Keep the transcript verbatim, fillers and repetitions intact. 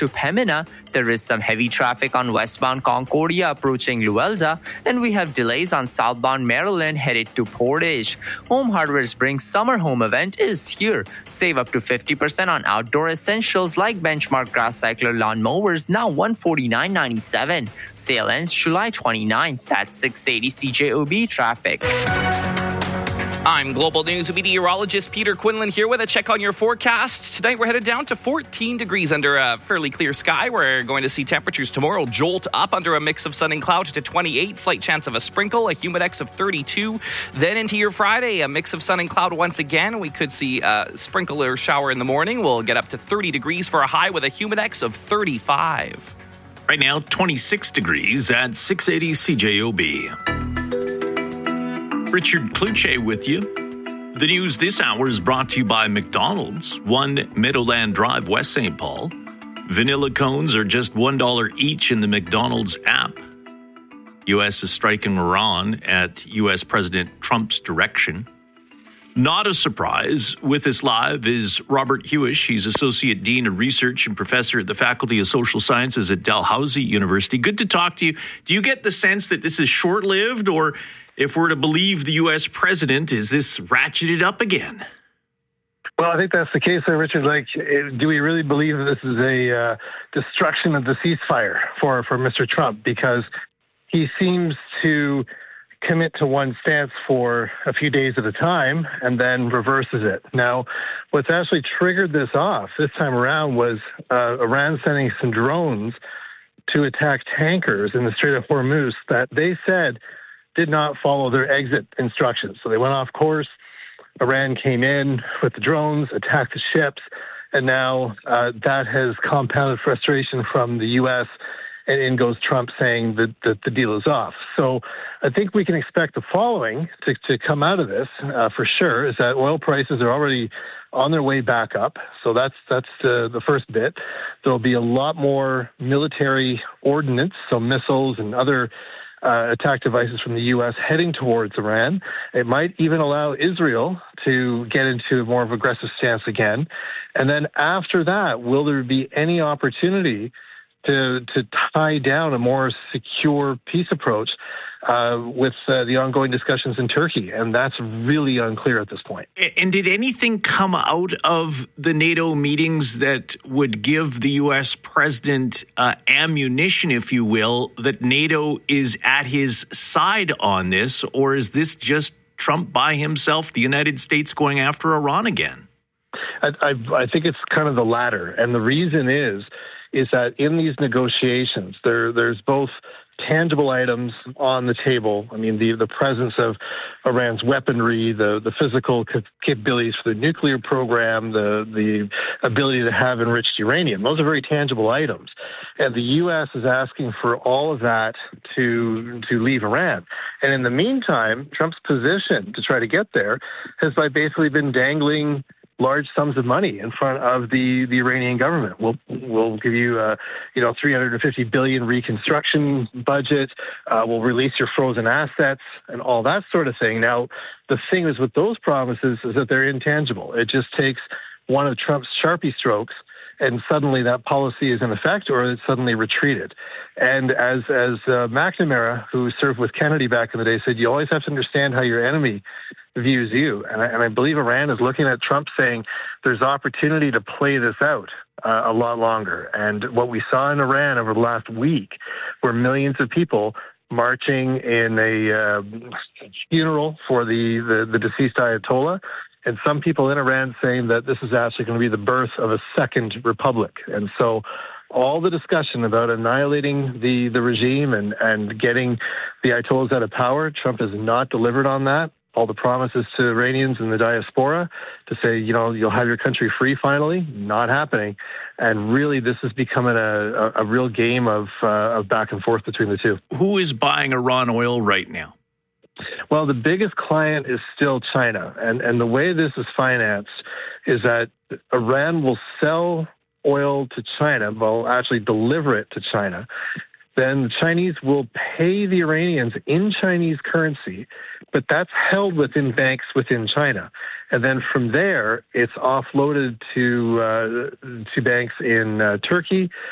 to Pemina. There is some heavy traffic on westbound Concordia approaching Luelda, and we have delays on southbound Maryland headed to Portage. Home Hardware's Spring Summer Home event is here. Save up to fifty percent on outdoor essentials like Benchmark Grass Cycler lawn mowers, now one hundred forty-nine dollars and ninety-seven cents. Sale ends July twenty-ninth. That's six eighty C J O B traffic. I'm Global News meteorologist Peter Quinlan here with a check on your forecast. Tonight we're headed down to fourteen degrees under a fairly clear sky. We're going to see temperatures tomorrow jolt up under a mix of sun and cloud to twenty-eight, slight chance of a sprinkle, a humidex of thirty-two. Then into your Friday, a mix of sun and cloud once again. We could see a sprinkle or shower in the morning. We'll get up to thirty degrees for a high with a humidex of thirty-five. Right now, twenty-six degrees at six eighty C J O B. Richard Kluche with you. The news this hour is brought to you by McDonald's, one Meadowland Drive, West Saint Paul. Vanilla cones are just one dollar each in the McDonald's app. U S is striking Iran at U S President Trump's direction. Not a surprise. With us live is Robert Hewish. He's Associate Dean of Research and Professor at the Faculty of Social Sciences at Dalhousie University. Good to talk to you. Do you get the sense that this is short-lived, or if we're to believe the U S president, is this ratcheted up again? Well, I think that's the case there, Richard. Like, do we really believe that this is a uh, destruction of the ceasefire for, for Mister Trump? Because he seems to commit to one stance for a few days at a time and then reverses it. Now, what's actually triggered this off this time around was uh, Iran sending some drones to attack tankers in the Strait of Hormuz that they said did not follow their exit instructions. So they went off course. Iran came in with the drones, attacked the ships, and now uh, that has compounded frustration from the U S, and in goes Trump saying that, that the deal is off. So I think we can expect the following to, to come out of this uh, for sure, is that oil prices are already on their way back up. So that's that's uh, the first bit. There'll be a lot more military ordnance, so missiles and other Uh, attack devices from the U S heading towards Iran. It might even allow Israel to get into a more of aggressive stance again. And then after that, will there be any opportunity to to tie down a more secure peace approach uh, with uh, the ongoing discussions in Turkey? And that's really unclear at this point. And did anything come out of the NATO meetings that would give the U S president uh, ammunition, if you will, that NATO is at his side on this? Or is this just Trump by himself, the United States going after Iran again? I, I, I think it's kind of the latter. And the reason is, is that in these negotiations, there there's both tangible items on the table. I mean, the the presence of Iran's weaponry, the, the physical capabilities for the nuclear program, the, the ability to have enriched uranium. Those are very tangible items. And the U S is asking for all of that to, to leave Iran. And in the meantime, Trump's position to try to get there has by basically been dangling large sums of money in front of the, the Iranian government. We'll we'll give you a you know three hundred fifty billion dollars reconstruction budget. Uh, we'll release your frozen assets and all that sort of thing. Now, the thing is with those promises is that they're intangible. It just takes one of Trump's Sharpie strokes, and suddenly that policy is in effect, or it's suddenly retreated. And as as uh, McNamara, who served with Kennedy back in the day, said, you always have to understand how your enemy views you. And I, and I believe Iran is looking at Trump saying there's opportunity to play this out uh, a lot longer. And what we saw in Iran over the last week were millions of people marching in a uh, funeral for the, the, the deceased Ayatollah, and some people in Iran saying that this is actually going to be the birth of a second republic. And so all the discussion about annihilating the, the regime and, and getting the Ayatollahs out of power, Trump has not delivered on that. All the promises to Iranians in the diaspora to say, you know, you'll have your country free finally, not happening. And really, this is becoming a, a, a real game of, uh, of back and forth between the two. Who is buying Iran oil right now? Well, the biggest client is still China. And, and the way this is financed is that Iran will sell oil to China, will actually deliver it to China. Then the Chinese will pay the Iranians in Chinese currency, but that's held within banks within China. And then from there, it's offloaded to uh, to banks in uh, Turkey,